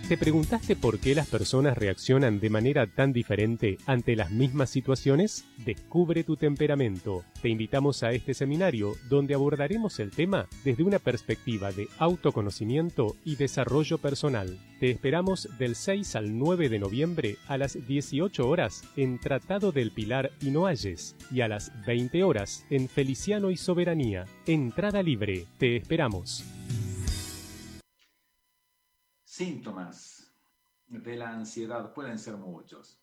¿Te preguntaste por qué las personas reaccionan de manera tan diferente ante las mismas situaciones? Descubre tu temperamento. Te invitamos a este seminario donde abordaremos el tema desde una perspectiva de autoconocimiento y desarrollo personal. Te esperamos del 6 al 9 de noviembre a las 18 horas en Tratado del Pilar y Noalles y a las 20 horas en Feliciano y Soberanía. Entrada libre. Te esperamos. Síntomas de la ansiedad pueden ser muchos.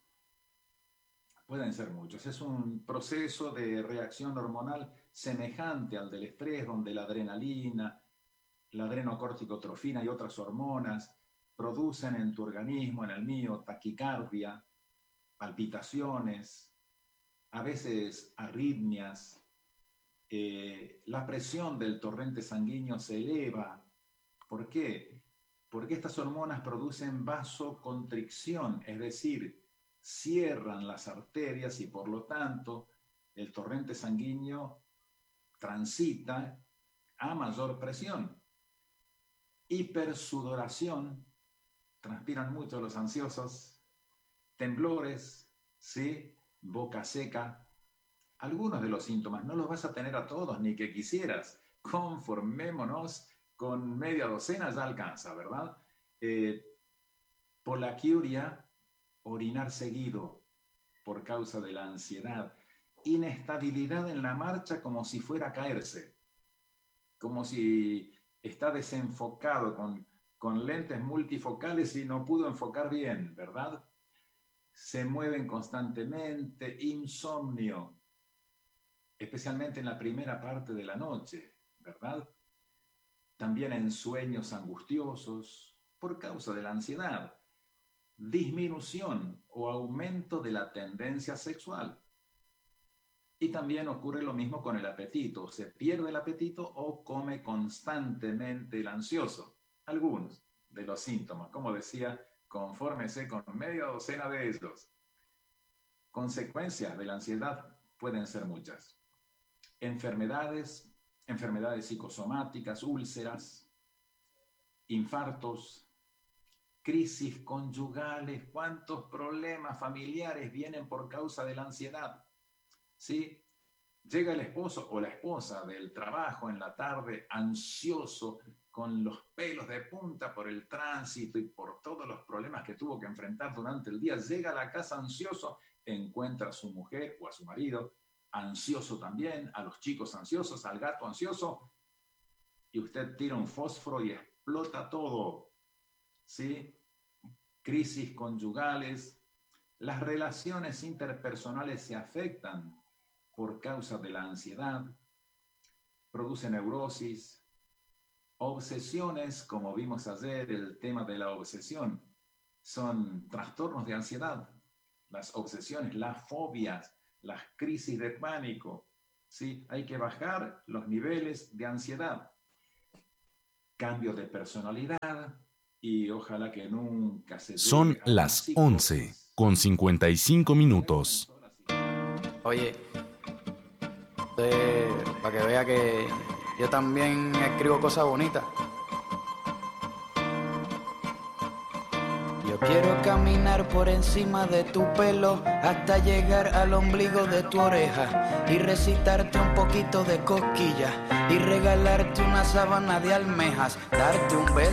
Es un proceso de reacción hormonal semejante al del estrés, donde la adrenalina, la adrenocorticotrofina y otras hormonas producen en tu organismo, en el mío, taquicardia, palpitaciones, a veces arritmias. La presión del torrente sanguíneo se eleva. ¿Por qué? Porque estas hormonas producen vasoconstricción, es decir, cierran las arterias y por lo tanto el torrente sanguíneo transita a mayor presión. Hipersudoración, transpiran mucho los ansiosos, temblores, ¿sí? Boca seca. Algunos de los síntomas no los vas a tener a todos ni que quisieras. Conformémonos con media docena ya alcanza, ¿verdad? Poliaquia, orinar seguido por causa de la ansiedad. Inestabilidad en la marcha como si fuera a caerse, como si está desenfocado con lentes multifocales y no pudo enfocar bien, ¿verdad? Se mueven constantemente, insomnio, especialmente en la primera parte de la noche, ¿verdad? También en sueños angustiosos por causa de la ansiedad. Disminución o aumento de la tendencia sexual. Y también ocurre lo mismo con el apetito. Se pierde el apetito o come constantemente el ansioso. Algunos de los síntomas, como decía, confórmese con media docena de ellos. Consecuencias de la ansiedad pueden ser muchas. Enfermedades psicosomáticas, úlceras, infartos, crisis conyugales. ¿Cuántos problemas familiares vienen por causa de la ansiedad? ¿Sí? Llega el esposo o la esposa del trabajo en la tarde ansioso, con los pelos de punta por el tránsito y por todos los problemas que tuvo que enfrentar durante el día. Llega a la casa ansioso, encuentra a su mujer o a su marido ansioso también, a los chicos ansiosos, al gato ansioso, y usted tira un fósforo y explota todo, ¿sí? Crisis conyugales. Las relaciones interpersonales se afectan por causa de la ansiedad, produce neurosis, obsesiones, como vimos ayer, el tema de la obsesión, son trastornos de ansiedad, las obsesiones, las fobias, las crisis de pánico, ¿sí? Hay que bajar los niveles de ansiedad, cambio de personalidad y ojalá que nunca se... Son las 11:55. Oye, para que vea que yo también escribo cosas bonitas. Yo quiero caminar por encima de tu pelo hasta llegar al ombligo de tu oreja y recitarte un poquito de cosquillas y regalarte una sábana de almejas, darte un beso